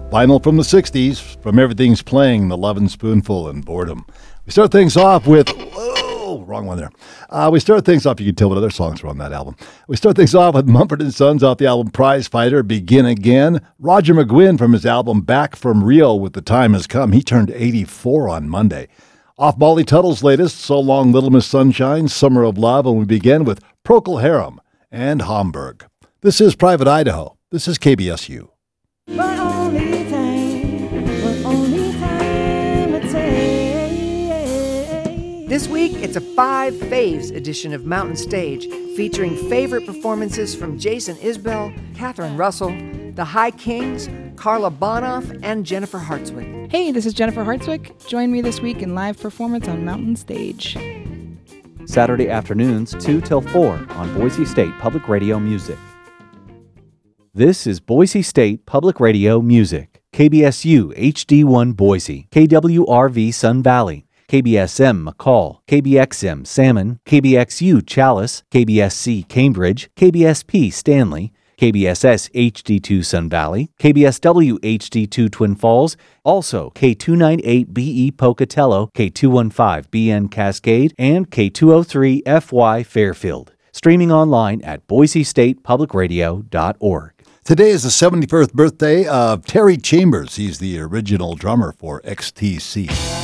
Vinyl from the 60s, from Everything's Playing, The Lovin' Spoonful, and Boredom. We start things off with... Oh, wrong one there. We start things off, you can tell what other songs were on that album. We start things off with Mumford & Sons off the album Prize Fighter, Begin Again. Roger McGuinn from his album Back from Rio with The Time Has Come. He turned 84 on Monday. Off Molly Tuttle's latest, So Long Little Miss Sunshine, Summer of Love, and we begin with Procol Harum and Hamburg. This is Private Idaho. This is KBSU. This week, it's a 5 Faves edition of Mountain Stage, featuring favorite performances from Jason Isbell, Catherine Russell, the High Kings, Carla Bonoff, and Jennifer Hartswick. Hey, this is Jennifer Hartswick. Join me this week in live performance on Mountain Stage. Saturday afternoons, 2 till 4 on Boise State Public Radio Music. This is Boise State Public Radio Music. KBSU HD1 Boise, KWRV Sun Valley, KBSM McCall, KBXM Salmon, KBXU Chalice, KBSC Cambridge, KBSP Stanley, KBSS HD2 Sun Valley, KBSW HD2 Twin Falls, also K298BE Pocatello, K215BN Cascade, and K203 FY Fairfield. Streaming online at boisestatepublicradio.org. Today is the 71st birthday of Terry Chambers. He's the original drummer for XTC.